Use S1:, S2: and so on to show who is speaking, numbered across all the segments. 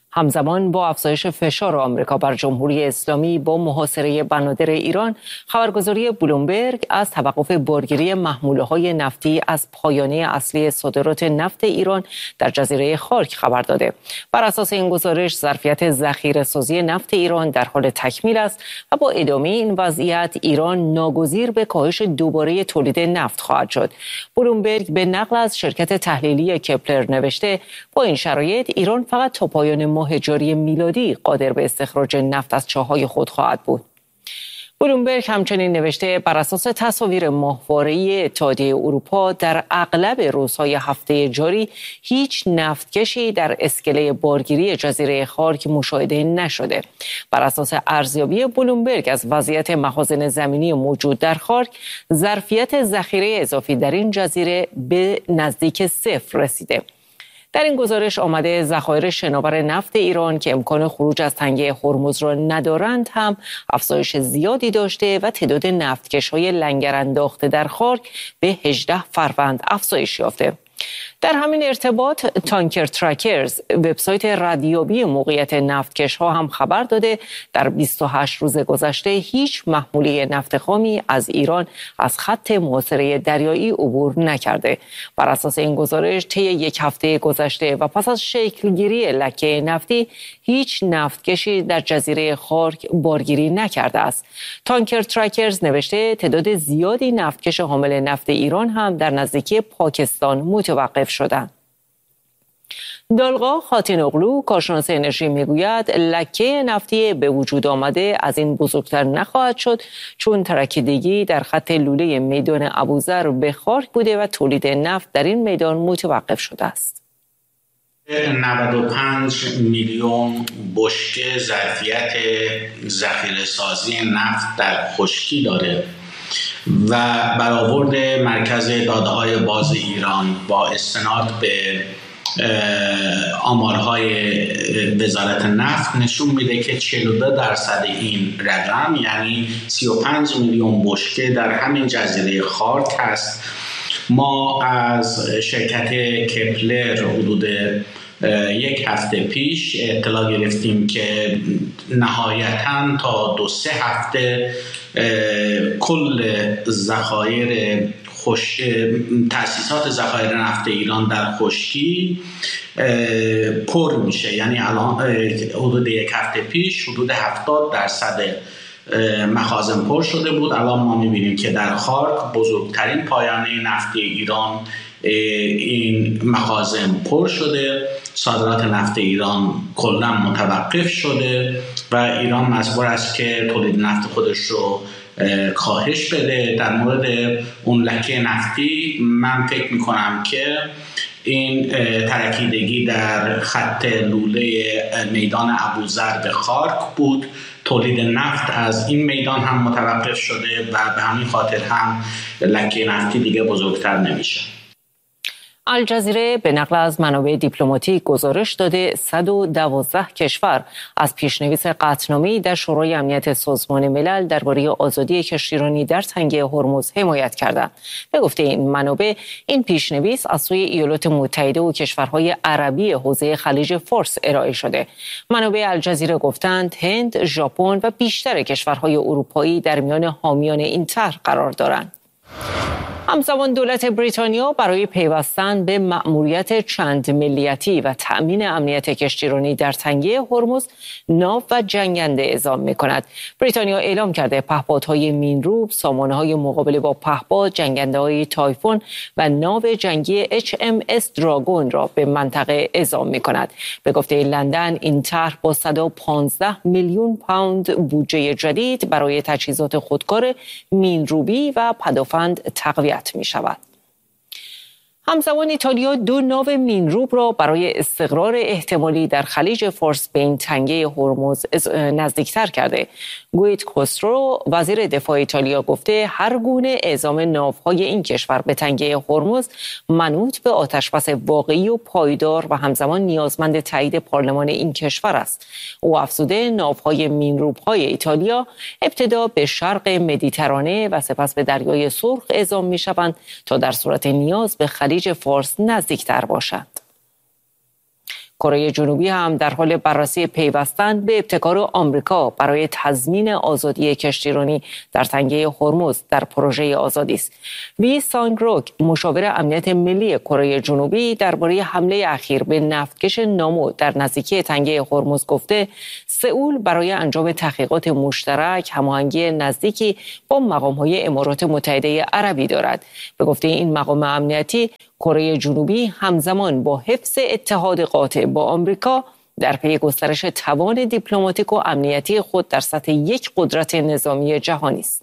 S1: همزمان با افزایش فشار آمریکا بر جمهوری اسلامی با محاصره بنادر ایران، خبرگزاری بلومبرگ از توقف بارگیری محموله‌های نفتی از پایانه اصلی صادرات نفت ایران در جزیره خارک خبر داده. بر اساس این گزارش، ظرفیت ذخیره‌سازی نفت ایران در حال تکمیل است و با ادامه این وضعیت ایران ناگزیر به کاهش دوباره تولید نفت خواهد شد. بلومبرگ به نقل از شرکت تحلیلی کپلر نوشته با این شرایط ایران فقط تا پایان ماه جاری میلادی قادر به استخراج نفت از چاه‌های خود خواهد بود. بلومبرگ همچنین نوشته بر اساس تصاویر ماهواره‌ای اتحادیه اروپا در اغلب روزهای هفته جاری هیچ نفتکشی در اسکله بارگیری جزیره خارک مشاهده نشده. بر اساس ارزیابی بلومبرگ از وضعیت مخازن زمینی موجود در خارک، ظرفیت ذخیره اضافی در این جزیره به نزدیک صفر رسیده. در این گزارش آمده ذخایر شناور نفت ایران که امکان خروج از تنگه هرمز را ندارند هم افزایش زیادی داشته و تعداد نفتکش‌های لنگر انداخته در خارک به 18 فروند افزایش یافته. در همین ارتباط تانکر ترکرز، وبسایت ردیابی موقعیت نفتکش‌ها هم خبر داده در 28 روز گذشته هیچ محموله نفت خامی از ایران از خط محاصره دریایی عبور نکرده. بر اساس این گزارش طی یک هفته گذشته و پس از شکلگیری لکه نفتی هیچ نفتکشی در جزیره خارک بارگیری نکرده است. تانکر ترکرز نوشته تعداد زیادی نفتکش حامل نفت ایران هم در نزدیکی پاکستان متوقف شدند. دالغا خاتینوغلو، کارشناس انرژی، میگوید لکه نفتی به وجود آمده از این بزرگتر نخواهد شد چون ترکیدگی در خط لوله میدان ابوذر به خارک بوده و تولید نفت در این میدان متوقف شده است.
S2: 95 میلیون بشکه ظرفیت ذخیره‌سازی نفت در خشکی داره و برآورد مرکز داده‌های باز ایران با استناد به آمارهای وزارت نفت نشون میده که 42% این رقم، یعنی 35 میلیون بشکه در همین جزیره خارک هست. ما از شرکت کپلر حدود یک هفته پیش اطلاع گرفتیم که نهایتاً تا 2-3 هفته کل ذخایر تأسیسات ذخایر نفت ایران در خشکی پر میشه. یعنی الان حدود یک هفته پیش حدود 70% مخازن پر شده بود. الان ما میبینیم که در خارک بزرگترین پایانه نفتی ایران این مخازن پر شده، صادرات نفت ایران کلا متوقف شده و ایران مجبور است که تولید نفت خودش رو کاهش بده. در مورد اون لکه نفتی من فکر میکنم که این ترکیدگی در خط لوله میدان ابوذر به خارک بود. تولید نفت از این میدان هم متوقف شده و به همین خاطر هم لکه نفتی دیگه بزرگتر نمیشه.
S1: الجزیره به نقل از منابع دیپلماتیک گزارش داده 112 کشور از پیشنویس قطعنامه‌ای در شورای امنیت سازمان ملل درباره آزادی کشتیرانی در تنگه هرمز حمایت کردند. به گفته این منابع، این پیشنویس از سوی ایالات متحده و کشورهای عربی حوزه خلیج فارس ارائه شده. منابع الجزیره گفتند هند، ژاپن و بیشتر کشورهای اروپایی در میان حامیان این طرح قرار دارند. همزمان دولت بریتانیا برای پیوستن به مأموریت چند ملیتی و تأمین امنیت کشتیرانی در تنگه هرمز ناو و جنگنده اعزام می‌کند. بریتانیا اعلام کرده پهپادهای مینروب، سامانه‌های مقابله با پهپاد، جنگنده‌های تایفون و ناو جنگی HMS دراگون را به منطقه اعزام می‌کند. به گفته لندن، این طرح با 115 میلیون پوند بودجه جدید برای تجهیزات خودکار مینروبی و پدافند تقویت می شود. همزمان ایتالیا 2 ناو مینروب را برای استقرار احتمالی در خلیج فارس به این تنگه هرمز نزدیکتر کرده. گوید کوسترو، وزیر دفاع ایتالیا، گفته هر گونه اعزام ناوهای این کشور به تنگه هرمز منوط به آتشبس واقعی و پایدار و همزمان نیازمند تایید پارلمان این کشور است. او افزوده ناوهای مینروب‌های ایتالیا ابتدا به شرق مدیترانه و سپس به دریای سرخ اعزام می‌شوند تا در صورت نیاز به خلیج فارس نزدیکتر باشند. کره جنوبی هم در حال بررسی پیوستن به ابتکار آمریکا برای تضمین آزادی کشتیرانی در تنگه هرمز در پروژه آزادی است. وی سانگ روک، مشاور امنیت ملی کره جنوبی، درباره حمله اخیر به نفتکش نامو در نزدیکی تنگه هرمز گفته سئول برای انجام تحقیقات مشترک هماهنگی نزدیکی با مقام‌های امارات متحده عربی دارد. به گفته این مقام امنیتی، کره جنوبی همزمان با حفظ اتحاد قاطع با آمریکا در پی گسترش توان دیپلماتیک و امنیتی خود در سطح یک قدرت نظامی جهانی است.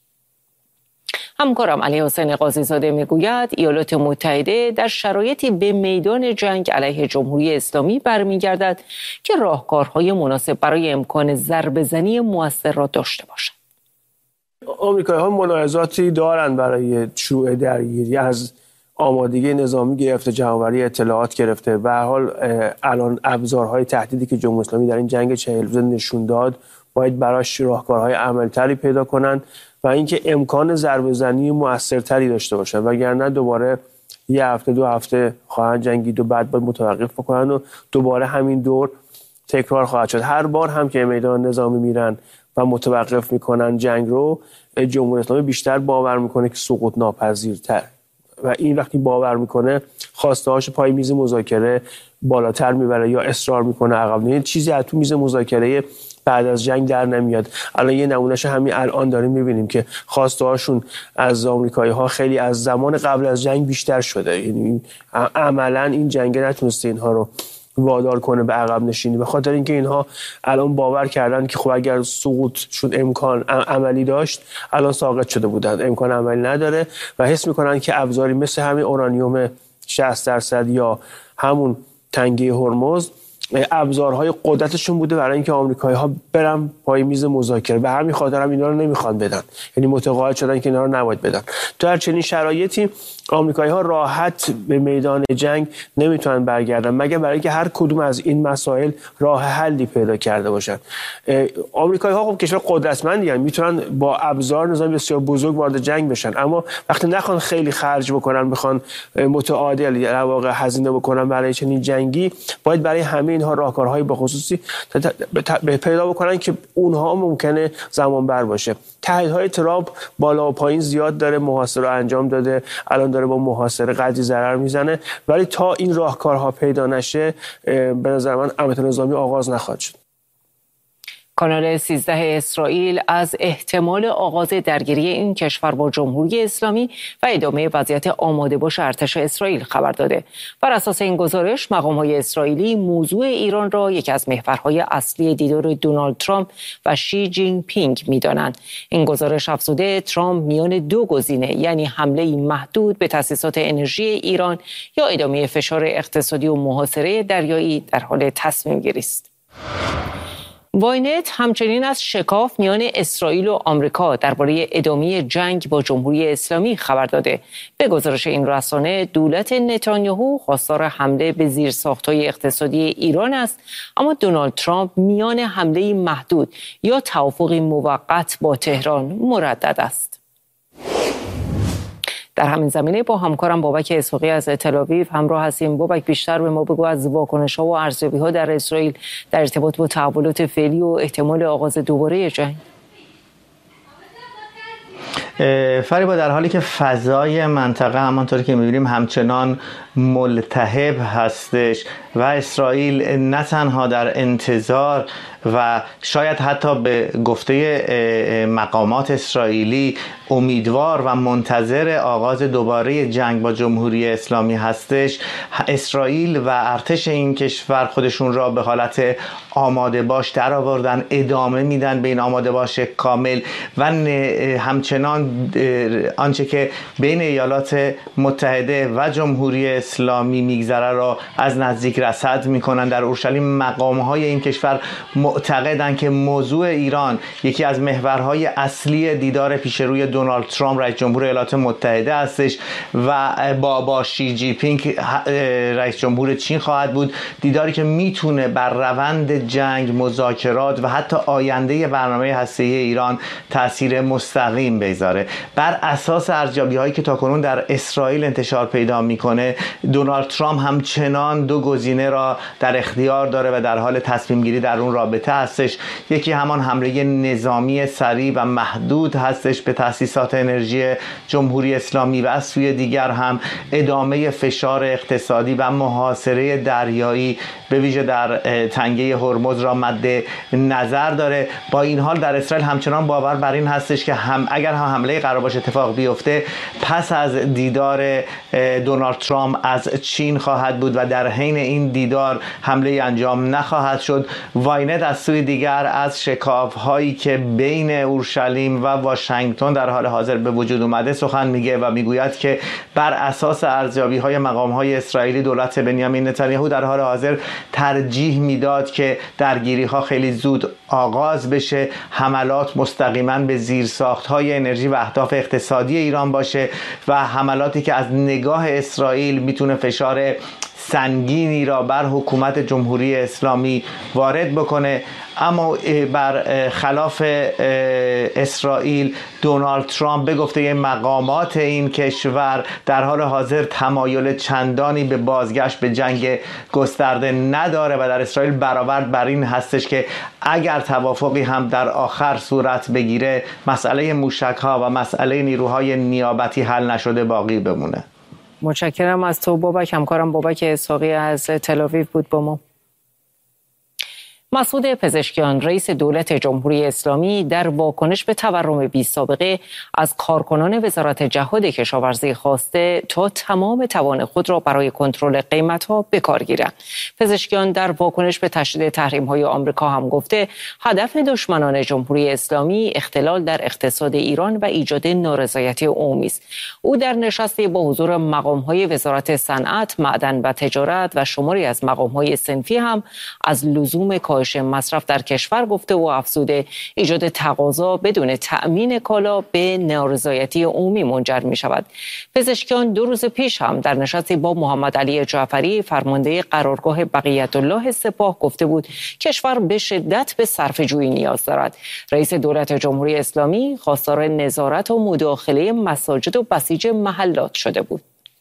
S1: همکارم علی حسین قاضی زاده میگوید ایالات متحده در شرایطی به میدان جنگ علیه جمهوری اسلامی برمیگردد که راهکارهای مناسب برای امکان ضربه‌زنی مؤثر را داشته باشد.
S3: آمریکایی‌ها ملاحظاتی دارند برای شروع درگیری، از آمادگی نظامی گرفته، جمع‌آوری اطلاعات گرفته. به هر حال الان ابزارهای تهدیدی که جمهوری اسلامی در این جنگ 40 روزه نشون داد باید براش راهکارهای عملی‌تری پیدا کنند و اینکه امکان ضربه‌زنی مؤثرتری داشته باشند، وگرنه دوباره یه هفته دو هفته خواهند جنگید و بعد باید متوقف بکنن و دوباره همین دور تکرار خواهد شد. هر بار هم که میدان نظامی میرن و متوقف میکنن جنگ رو، جمهوری اسلامی بیشتر باور میکنه که سقوط ناپذیرتر و این وقتی باور میکنه خواسته‌هاش پای میز مذاکره بالاتر میبره یا اصرار میکنه عقب. نه چیزی از تو میز مذاکره بعد از جنگ در نمیاد. الان یه نمونهش همین الان داریم میبینیم که خواسته‌هاشون از آمریکایی‌ها خیلی از زمان قبل از جنگ بیشتر شده. یعنی عملاً این جنگ نتونسته اینها رو وادار کنه به عقب نشینی، به خاطر اینکه اینها الان باور کردن که خب اگر سقوط شد امکان عملی داشت الان ساقط شده بودن، امکان عملی نداره و حس میکنن که ابزاری مثل همین اورانیوم 60% یا همون تنگه هرمز ابزارهای قدرتشون بوده برای اینکه آمریکایی‌ها برن پای میز مذاکره. به همین خاطر هم اینا رو نمیخوان بدن، یعنی متقاعد شدن که اینا رو نباید بدن. در چنین شرایطی آمریکایی‌ها راحت به میدان جنگ نمیتونن برگردن مگر برای اینکه هر کدوم از این مسائل راه حلی پیدا کرده باشن. آمریکایی‌ها خب کشور قدرتمندی هستند، میتونن با ابزار نظامی بسیار بزرگ وارد جنگ بشن، اما وقتی نخوان خیلی خرج بکنن، بخوان متعادل در واقع هزینه بکنن برای چنین جنگی، باید برای همه اینها راهکارهای به خصوصی پیدا بکنن که اونها ممکنه زمان بر باشه. تهدیدهای ترامپ بالا و پایین زیاد داره، محاصره انجام داده، الان داره با محاصره قدری ضرر میزنه، ولی تا این راهکارها پیدا نشه به نظر من عملیات نظامی آغاز نخواهد شد.
S1: کانال 13 اسرائیل از احتمال آغاز درگیری این کشور با جمهوری اسلامی و ادامه وضعیت آماده باش ارتش اسرائیل خبر داده. بر اساس این گزارش مقام‌های اسرائیلی موضوع ایران را یکی از محورهای اصلی دیدار دونالد ترامپ و شی جین پینگ می‌دانند. این گزارش افزوده ترامپ میان دو گزینه، یعنی حمله محدود به تأسیسات انرژی ایران یا ادامه فشار اقتصادی و محاصره دریایی، در حال تصمیم گیری است. واینت همچنین از شکاف میان اسرائیل و آمریکا درباره ادامه جنگ با جمهوری اسلامی خبر داده. به گزارش این رسانه دولت نتانیاهو خواستار حمله به زیرساخت‌های اقتصادی ایران است، اما دونالد ترامپ میان حمله محدود یا توافقی موقت با تهران مردد است. در همین زمینه با همکارم بابک اسحاقی از تل‌آویو همراه هستیم. بابک، بیشتر به ما بگو از واکنش‌ها و ارزیابی‌ها در اسرائیل در ارتباط با تحولات فعلی و احتمال آغاز دوباره جنگ.
S4: فریبا، در حالی که فضای منطقه همانطوری که می‌بینیم همچنان ملتهب هستش و اسرائیل نه تنها در انتظار و شاید حتی به گفته مقامات اسرائیلی امیدوار و منتظر آغاز دوباره جنگ با جمهوری اسلامی هستش، اسرائیل و ارتش این کشور خودشون را به حالت آماده باش در آوردن، ادامه میدن به این آماده باش کامل و همچنان آنچه که بین ایالات متحده و جمهوری اسلامی میگذره را از نزدیک رصد میکنن. در اورشلیم مقامهای این کشور معتقدند که موضوع ایران یکی از محورهای اصلی دیدار پیش روی دونالد ترامپ رئیس جمهور ایالات متحده هستش و با شی جین پینگ رئیس جمهور چین خواهد بود، دیداری که میتونه بر روند جنگ، مذاکرات و حتی آینده برنامه هسته‌ای ایران تاثیر مستقیم بگذاره. داره. بر اساس ارزیابی هایی که تاکنون در اسرائیل انتشار پیدا میکنه، دونالد ترامپ همچنان دو گزینه را در اختیار داره و در حال تصمیم گیری در اون رابطه هستش. یکی همان حمله نظامی سریع و محدود هستش به تأسیسات انرژی جمهوری اسلامی و از سوی دیگر هم ادامه فشار اقتصادی و محاصره دریایی به ویژه در تنگه هرمز را مد نظر داره. با این حال در اسرائیل همچنان باور بر این هستش که اگر حمله قرار باشه اتفاق بیفته، پس از دیدار دونالد ترامپ از چین خواهد بود و در حین این دیدار حمله انجام نخواهد شد. واینت از سوی دیگر از شکاف‌هایی که بین اورشلیم و واشنگتن در حال حاضر به وجود اومده سخن میگه و میگوید که بر اساس ارزیابی‌های مقام‌های اسرائیلی، دولت بنیامین نتانیاهو در حال حاضر ترجیح میداد که درگیری‌ها خیلی زود آغاز بشه، حملات مستقیما به زیرساخت‌های انرژی و اهداف اقتصادی ایران باشه و حملاتی که از نگاه اسرائیل میتونه فشار سنگینی را بر حکومت جمهوری اسلامی وارد بکنه. اما بر خلاف اسرائیل، دونالد ترامپ به گفته مقامات این کشور در حال حاضر تمایل چندانی به بازگشت به جنگ گسترده نداره و در اسرائیل برآورد بر این هستش که اگر توافقی هم در آخر صورت بگیره، مسئله موشک‌ها و مسئله نیروهای نیابتی حل نشده باقی بمونه.
S1: متشکرم از تو بابک. همکارم بابک اسحاقی از تل‌آویو بود با ما. مسعود پزشکیان، رئیس دولت جمهوری اسلامی، در واکنش به تورم بی‌سابقه از کارکنان وزارت جهاد کشاورزی خواسته تا تمام توان خود را برای کنترل قیمت‌ها به کار گیرند. پزشکیان در واکنش به تشدید تحریم‌های آمریکا هم گفته هدف دشمنان جمهوری اسلامی اختلال در اقتصاد ایران و ایجاد نارضایتی عمومی است. او در نشستی با حضور مقام‌های وزارت صنعت، معدن و تجارت و شماری از مقام‌های صنفی هم از لزوم کاهش مصرف در کشور گفته و افزوده ایجاد تقاضا بدون تأمین کالا به نارضایتی عمومی منجر می شود. پزشکیان 2 روز پیش هم در نشستی با محمد علی جعفری، فرمانده قرارگاه بقیت الله سپاه، گفته بود کشور به شدت به صرفه‌جویی نیاز دارد. رئیس دولت جمهوری اسلامی خواستار نظارت و مداخله مساجد و بسیج محلات شده بود.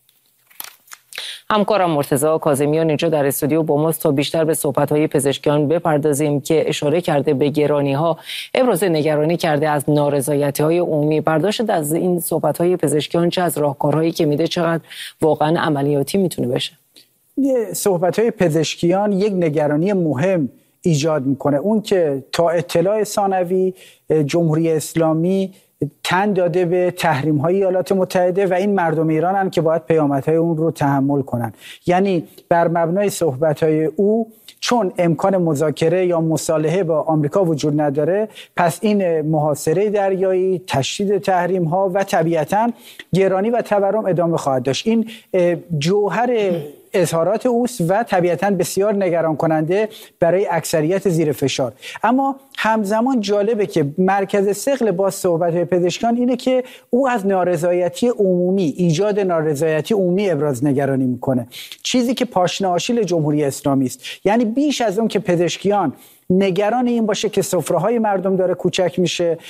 S1: همکارم مرتضی کاظمیان اینجا در استودیو با ماست تا بیشتر به صحبت‌های پزشکیان بپردازیم که اشاره کرده به گرانی‌ها، ابراز نگرانی کرده از نارضایتی‌های عمومی. برداشت از این صحبت‌های پزشکیان چه از راهکارهایی که میده، چقدر واقعا عملیاتی میتونه بشه؟
S5: صحبت‌های پزشکیان یک نگرانی مهم ایجاد میکنه، اون که تا اطلاع ثانوی جمهوری اسلامی تن داده به تحریم‌های ایالات متحده و این مردم ایران هستند که باید پیامدهای اون رو تحمل کنن. یعنی بر مبنای صحبت‌های او، چون امکان مذاکره یا مصالحه با آمریکا وجود نداره، پس این محاصره دریایی، تشدید تحریم‌ها و طبیعتاً گرانی و تورم ادامه خواهد داشت. این جوهر اظهارات اوست و طبیعتاً بسیار نگران کننده برای اکثریت زیر فشار. اما همزمان جالبه که مرکز ثقل با صحبت‌های پزشکان اینه که او از نارضایتی عمومی، ایجاد نارضایتی عمومی ابراز نگرانی میکنه، چیزی که پاشنه آشیل جمهوری اسلامی است. یعنی بیش از اون که پزشکیان نگران این باشه که سفره‌های مردم داره کوچک میشه،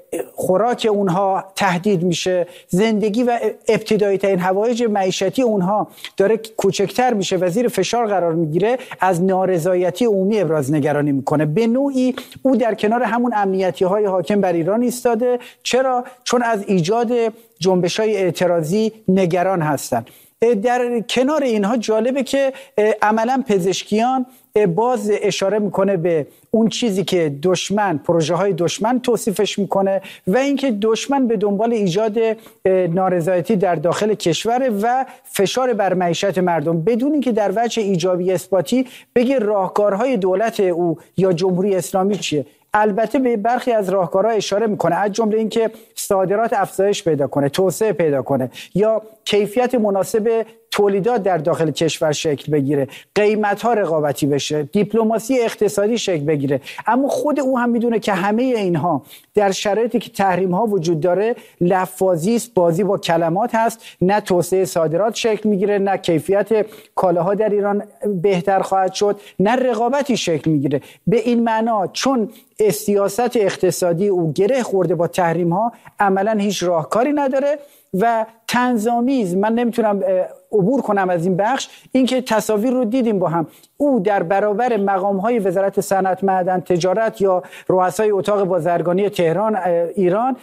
S5: خوراک اونها تهدید میشه، زندگی و ابتدایی ترین حوایج معیشتی اونها داره کوچکتر میشه و زیر فشار قرار میگیره، از نارضایتی عمومی ابراز نگرانی میکنه. به نوعی او در کنار همون امنیتی‌های حاکم بر ایران ایستاده. چرا؟ چون از ایجاد جنبش‌های اعتراضی نگران هستند. در کنار اینها جالبه که عملا پزشکیان باز اشاره میکنه به اون چیزی که دشمن، پروژه های دشمن توصیفش میکنه و اینکه دشمن به دنبال ایجاد نارضایتی در داخل کشور و فشار بر معیشت مردم، بدون اینکه در وجه ایجابی اثباتی بگه راهکارهای دولت او یا جمهوری اسلامی چیه. البته به برخی از راهکارها اشاره میکنه، از جمله اینکه صادرات افزایش پیدا کنه، توسعه پیدا کنه یا کیفیت مناسب تولیدات در داخل کشور شکل بگیره، قیمت‌ها رقابتی بشه، دیپلماسی اقتصادی شکل بگیره. اما خود او هم میدونه که همه اینها در شرایطی که تحریم‌ها وجود داره لفاظی است، بازی با کلمات هست، نه توسعه صادرات شکل میگیره، نه کیفیت کالاها در ایران بهتر خواهد شد، نه رقابتی شکل میگیره. به این معنا چون سیاست اقتصادی او گره خورده با تحریم‌ها، عملاً هیچ راهکاری نداره و طنزآمیز، من نمیتونم عبور کنم از این بخش، اینکه تصاویر رو دیدیم با هم، او در برابر مقام‌های وزارت صنعت، معدن، تجارت یا رؤسای اتاق بازرگانی تهران ایران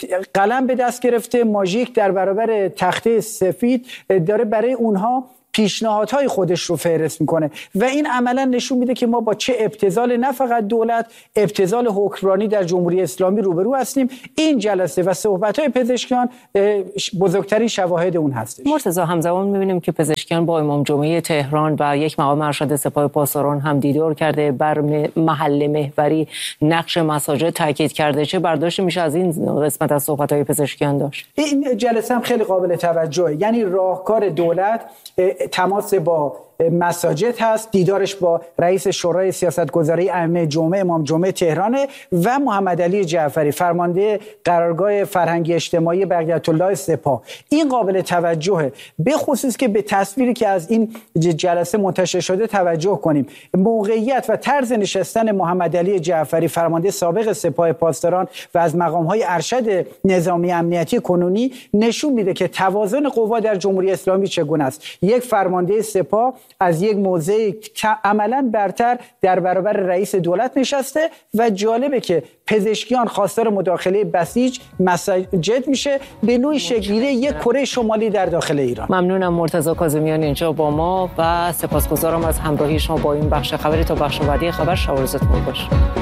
S5: قلم به دست گرفته، ماژیک در برابر تخته سفید داره برای اونها پیشنهادهای خودش رو فهرست میکنه و این عملا نشون میده که ما با چه ابتذال نه فقط دولت، ابتذال حکمرانی در جمهوری اسلامی روبرو هستیم. این جلسه و صحبت‌های پزشکیان بزرگترین شواهد اون هستش.
S1: مرتضی، همزمان میبینیم که پزشکیان با امام جمعه تهران و یک مقام ارشد سپاه پاسداران هم دیدار کرده، بر محل محوری نقش مساجد تاکید کرده. چه برداشتی میشه از این قسمت از صحبت‌های پزشکیان داشت؟ این
S5: جلسه هم خیلی قابل توجهه، یعنی راهکار دولت تماس با مساجد هست، دیدارش با رئیس شورای سیاستگذاری ائمه جمعه امام جمعه تهرانه و محمد علی جعفری فرمانده قرارگاه فرهنگی اجتماعی بقیت الله سپاه. این قابل توجهه، به خصوص که به تصویری که از این جلسه منتشر شده توجه کنیم. موقعیت و طرز نشستن محمد علی جعفری فرمانده سابق سپاه پاسداران و از مقام‌های ارشد نظامی امنیتی کنونی نشون میده که توازن قوا در جمهوری اسلامی چگونه است. یک فرمانده سپاه از یک موضع عملاً برتر در برابر رئیس دولت نشسته و جالبه که پزشکیان خواستار مداخله بسیج مساجد میشه، به نوعی شکل‌گیری یک کره شمالی در داخل ایران.
S1: ممنونم مرتضی کاظمیان اینجا با ما و سپاسگزارم از همراهی شما با این بخش خبری. تا بخش بعدی خبر، شب و روزتون خوش.